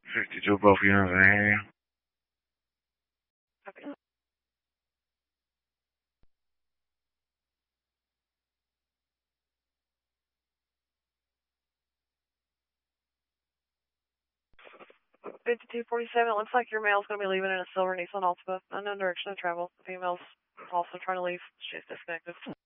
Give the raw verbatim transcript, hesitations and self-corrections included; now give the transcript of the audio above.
fifty-two, both units in area. Okay. fifty-two forty-seven, it looks like your male's going to be leaving in a silver Nissan Altima. Unknown direction of travel. The female's also trying to leave. She's disconnected.